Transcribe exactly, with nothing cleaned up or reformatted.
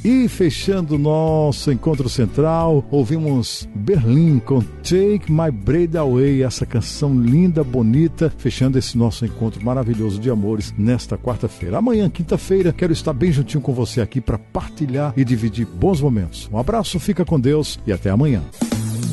E fechando nosso encontro central, ouvimos Berlim com Take My Breath Away, essa canção linda, bonita, fechando esse nosso encontro maravilhoso de amores nesta quarta-feira. Amanhã, quinta-feira, quero estar bem juntinho com você aqui para partilhar e dividir bons momentos. Um abraço, fica com Deus e até amanhã.